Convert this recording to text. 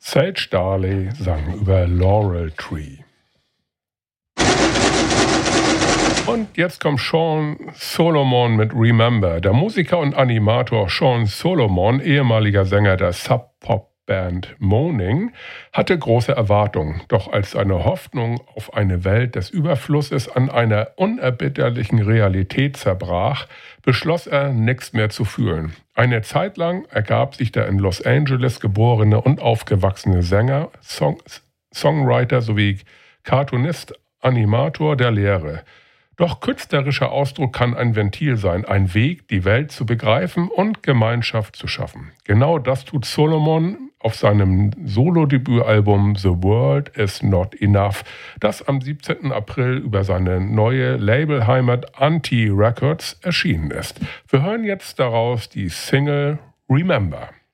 Sage Darley sang über Laurel Tree. Und jetzt kommt Sean Solomon mit Remember. Der Musiker und Animator Sean Solomon, ehemaliger Sänger der Sub-Pop-Band Moaning, hatte große Erwartungen. Doch als seine Hoffnung auf eine Welt des Überflusses an einer unerbitterlichen Realität zerbrach, beschloss er, nichts mehr zu fühlen. Eine Zeit lang ergab sich der in Los Angeles geborene und aufgewachsene Sänger, Songwriter sowie Cartoonist, Animator der Lehre. Doch künstlerischer Ausdruck kann ein Ventil sein, ein Weg, die Welt zu begreifen und Gemeinschaft zu schaffen. Genau das tut Solomon auf seinem Solo-Debütalbum The World Is Not Enough, das am 17. April über seine neue Labelheimat Anti Records erschienen ist. Wir hören jetzt daraus die Single Remember.